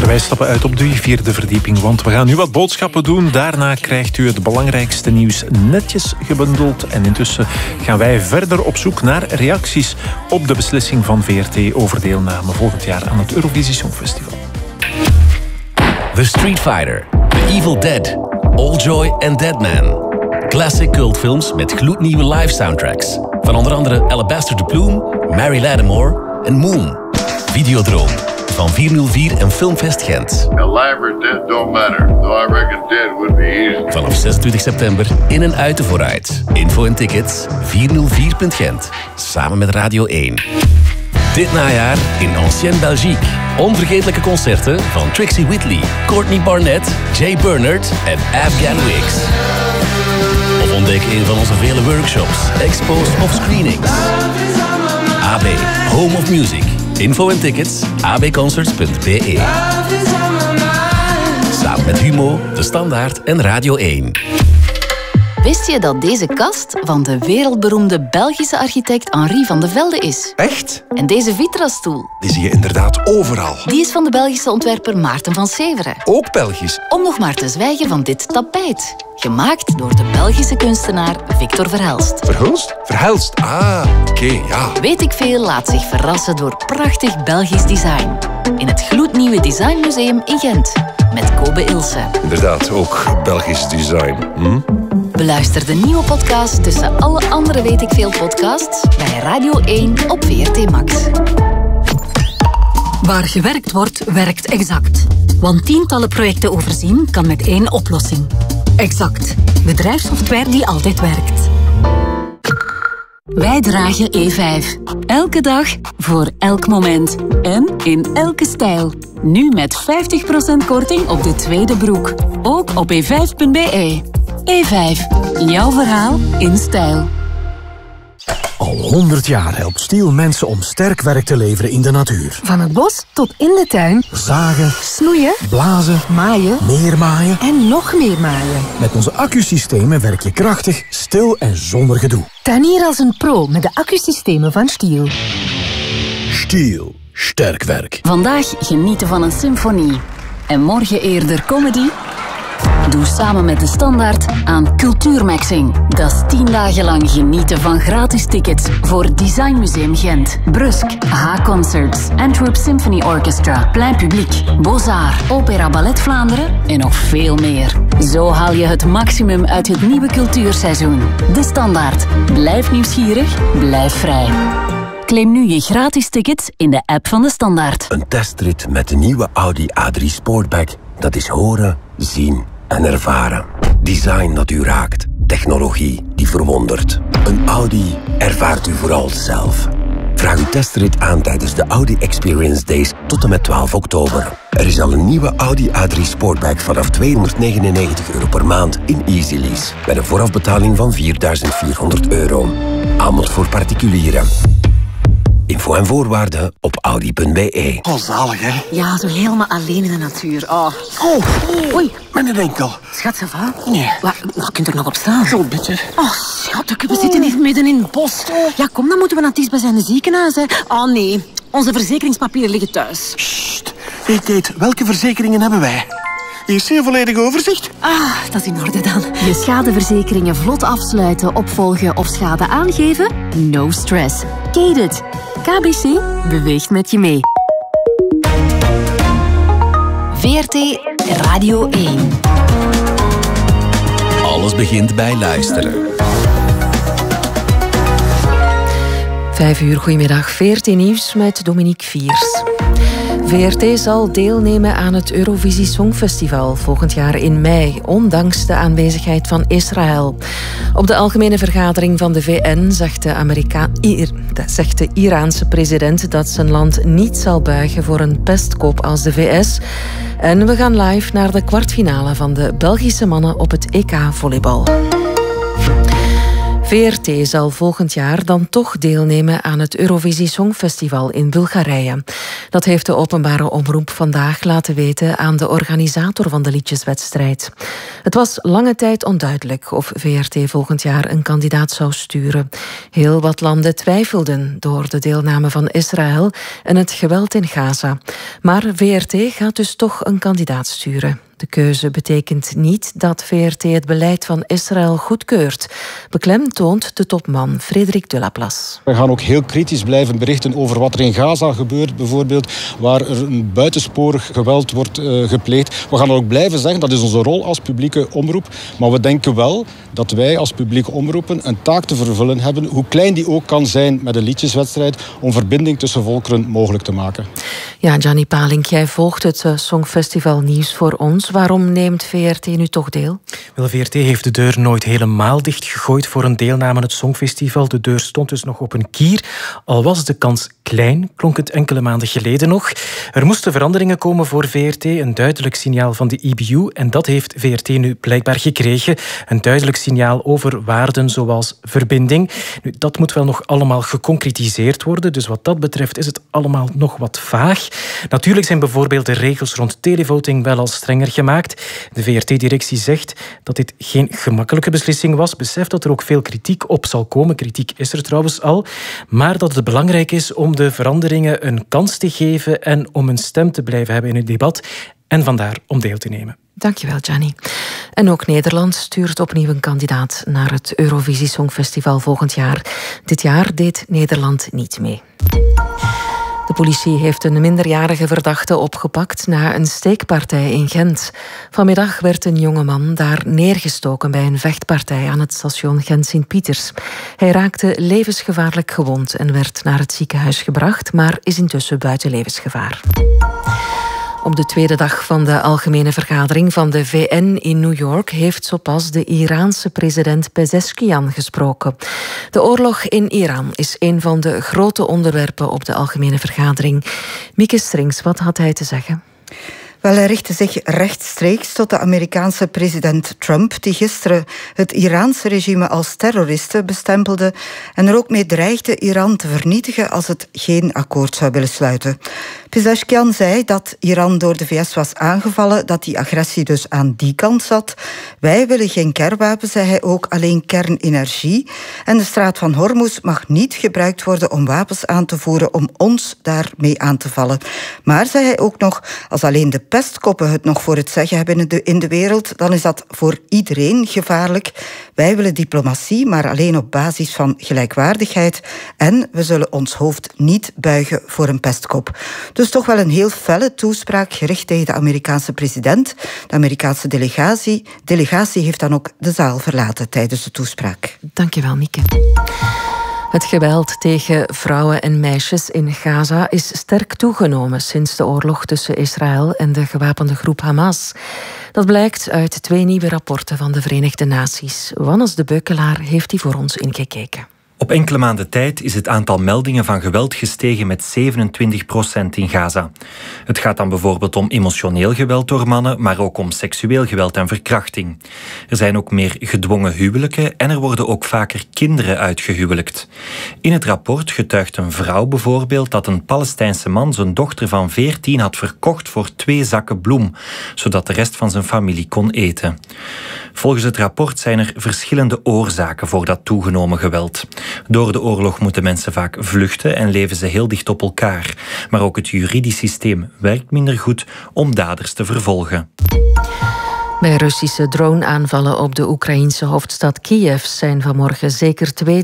Wij stappen uit op de 4e verdieping, want we gaan nu wat boodschappen doen. Daarna krijgt u het belangrijkste nieuws netjes gebundeld. En intussen gaan wij verder op zoek naar reacties op de beslissing van VRT over deelname volgend jaar aan het Eurovisie Songfestival. The Street Fighter, The Evil Dead, All Joy en Deadman. Classic cultfilms met gloednieuwe live soundtracks. Van onder andere Alabaster the Plume, Mary Lattimore en Moon. Videodroom van 404 en Filmfest Gent. Alive or dead don't matter, though I reckon dead would be easy. Vanaf 26 september in en uit de vooruit. Info en tickets 404.gent. Samen met Radio 1. Dit najaar in Ancienne Belgique. Onvergetelijke concerten van Trixie Whitley, Courtney Barnett, Jay Bernard en Afghan Wigs. Of ontdek een van onze vele workshops, expos of screenings. AB, Home of Music. Info en tickets, abconcerts.be. Samen met Humo, De Standaard en Radio 1. Wist je dat deze kast van de wereldberoemde Belgische architect Henri van de Velde is? Echt? En deze Vitra-stoel? Die zie je inderdaad overal. Die is van de Belgische ontwerper Maarten van Severen. Ook Belgisch. Om nog maar te zwijgen van dit tapijt. Gemaakt door de Belgische kunstenaar Victor Verhelst. Verhulst? Verhelst. Ah, oké, ja. Weet ik veel laat zich verrassen door prachtig Belgisch design. In het gloednieuwe Designmuseum in Gent. Met Kobe Ilse. Inderdaad, ook Belgisch design. Beluister de nieuwe podcast tussen alle andere Weet ik veel podcasts bij Radio 1 op VRT Max. Waar gewerkt wordt, werkt Exact. Want tientallen projecten overzien kan met één oplossing. Exact. Bedrijfssoftware die altijd werkt. Wij dragen E5. Elke dag, voor elk moment. En in elke stijl. Nu met 50% korting op de tweede broek. Ook op e5.be. E5. Jouw verhaal in stijl. Al 100 jaar helpt Stihl mensen om sterk werk te leveren in de natuur. Van het bos tot in de tuin. Zagen, snoeien, blazen, maaien, meer maaien en nog meer maaien. Met onze accusystemen werk je krachtig, stil en zonder gedoe. Tuinier als een pro met de accusystemen van Stihl. Stihl. Sterk werk. Vandaag genieten van een symfonie. En morgen eerder comedy? Doe samen met De Standaard aan Cultuurmaxing. Dat is 10 dagen lang genieten van gratis tickets voor Designmuseum Gent, Brusk, H-Concerts, Antwerp Symphony Orchestra, Plein Publiek, Beaux-Arts, Opera Ballet Vlaanderen en nog veel meer. Zo haal je het maximum uit het nieuwe cultuurseizoen. De Standaard. Blijf nieuwsgierig, blijf vrij. Claim nu je gratis tickets in de app van De Standaard. Een testrit met de nieuwe Audi A3 Sportback. Dat is horen, zien en ervaren. Design dat u raakt. Technologie die verwondert. Een Audi ervaart u vooral zelf. Vraag uw testrit aan tijdens de Audi Experience Days tot en met 12 oktober. Er is al een nieuwe Audi A3 Sportback vanaf €299 per maand in Easy Lease. Met een voorafbetaling van €4.400. Aanbod voor particulieren. Info en voorwaarden op audi.be. Oh, zalig, hè? Ja, zo helemaal alleen in de natuur. Oh. Oei, mijn enkel. Schat, ça va? Nee. Je kunt er nog op staan. Zo'n beetje. Oh, schat, we zitten hier midden in het bos. Ja, kom, dan moeten we naar het dichtstbijzijnde ziekenhuis, hè. Oh, nee. Onze verzekeringspapieren liggen thuis. Sst. Hey, Kate, welke verzekeringen hebben wij? Hier zie je een volledig overzicht. Ah, dat is in orde dan. Je schadeverzekeringen vlot afsluiten, opvolgen of schade aangeven? No stress. Kate it. KBC beweegt met je mee. VRT Radio 1. Alles begint bij luisteren. 5 uur, goedemiddag. VRT Nieuws met Dominique Viers. VRT zal deelnemen aan het Eurovisie Songfestival volgend jaar in mei, ondanks de aanwezigheid van Israël. Op de algemene vergadering van de VN zegt de Iraanse president dat zijn land niet zal buigen voor een pestkop als de VS. En we gaan live naar de kwartfinale van de Belgische mannen op het EK volleybal. VRT zal volgend jaar dan toch deelnemen aan het Eurovisie Songfestival in Bulgarije. Dat heeft de openbare omroep vandaag laten weten aan de organisator van de liedjeswedstrijd. Het was lange tijd onduidelijk of VRT volgend jaar een kandidaat zou sturen. Heel wat landen twijfelden door de deelname van Israël en het geweld in Gaza. Maar VRT gaat dus toch een kandidaat sturen. De keuze betekent niet dat VRT het beleid van Israël goedkeurt, beklemtoont de topman Frederik de Laplace. We gaan ook heel kritisch blijven berichten over wat er in Gaza gebeurt, bijvoorbeeld, waar er een buitensporig geweld wordt gepleegd. We gaan ook blijven zeggen, dat is onze rol als publieke omroep, maar we denken wel dat wij als publieke omroepen een taak te vervullen hebben, hoe klein die ook kan zijn met een liedjeswedstrijd, om verbinding tussen volkeren mogelijk te maken. Ja, Gianni Palink, jij volgt het Songfestival nieuws voor ons. Waarom neemt VRT nu toch deel? Wel, VRT heeft de deur nooit helemaal dichtgegooid voor een deelname aan het Songfestival. De deur stond dus nog op een kier. Al was de kans klein, klonk het enkele maanden geleden nog. Er moesten veranderingen komen voor VRT, een duidelijk signaal van de EBU. En dat heeft VRT nu blijkbaar gekregen. Een duidelijk signaal over waarden zoals verbinding. Nu, dat moet wel nog allemaal geconcretiseerd worden. Dus wat dat betreft is het allemaal nog wat vaag. Natuurlijk zijn bijvoorbeeld de regels rond televoting wel al strenger gemaakt. De VRT-directie zegt dat dit geen gemakkelijke beslissing was. Beseft dat er ook veel kritiek op zal komen. Kritiek is er trouwens al. Maar dat het belangrijk is om de veranderingen een kans te geven en om een stem te blijven hebben in het debat. En vandaar om deel te nemen. Dankjewel, Gianni. En ook Nederland stuurt opnieuw een kandidaat naar het Eurovisie Songfestival volgend jaar. Dit jaar deed Nederland niet mee. De politie heeft een minderjarige verdachte opgepakt na een steekpartij in Gent. Vanmiddag werd een jongeman daar neergestoken bij een vechtpartij aan het station Gent-Sint-Pieters. Hij raakte levensgevaarlijk gewond en werd naar het ziekenhuis gebracht, maar is intussen buiten levensgevaar. Op de tweede dag van de algemene vergadering van de VN in New York heeft zo pas de Iraanse president Pezeshkian gesproken. De oorlog in Iran is een van de grote onderwerpen op de algemene vergadering. Mieke Strings, wat had hij te zeggen? Wel, hij richtte zich rechtstreeks tot de Amerikaanse president Trump, die gisteren het Iraanse regime als terroristen bestempelde en er ook mee dreigde Iran te vernietigen als het geen akkoord zou willen sluiten. Pezeshkian zei dat Iran door de VS was aangevallen, dat die agressie dus aan die kant zat. Wij willen geen kernwapens, zei hij ook, alleen kernenergie. En de straat van Hormuz mag niet gebruikt worden om wapens aan te voeren om ons daarmee aan te vallen. Maar, zei hij ook nog, als alleen de pestkoppen het nog voor het zeggen hebben in de wereld, dan is dat voor iedereen gevaarlijk. Wij willen diplomatie, maar alleen op basis van gelijkwaardigheid. En we zullen ons hoofd niet buigen voor een pestkop. Dus toch wel een heel felle toespraak gericht tegen de Amerikaanse president. De Amerikaanse delegatie heeft dan ook de zaal verlaten tijdens de toespraak. Dankjewel, Mieke. Het geweld tegen vrouwen en meisjes in Gaza is sterk toegenomen sinds de oorlog tussen Israël en de gewapende groep Hamas. Dat blijkt uit 2 nieuwe rapporten van de Verenigde Naties. Wannes de Beukelaar heeft die voor ons ingekeken. Op enkele maanden tijd is het aantal meldingen van geweld gestegen met 27% in Gaza. Het gaat dan bijvoorbeeld om emotioneel geweld door mannen, maar ook om seksueel geweld en verkrachting. Er zijn ook meer gedwongen huwelijken en er worden ook vaker kinderen uitgehuwelijkt. In het rapport getuigt een vrouw bijvoorbeeld dat een Palestijnse man zijn dochter van 14 had verkocht voor 2 zakken bloem, zodat de rest van zijn familie kon eten. Volgens het rapport zijn er verschillende oorzaken voor dat toegenomen geweld. Door de oorlog moeten mensen vaak vluchten en leven ze heel dicht op elkaar. Maar ook het juridisch systeem werkt minder goed om daders te vervolgen. Bij Russische droneaanvallen op de Oekraïense hoofdstad Kiev zijn vanmorgen zeker 2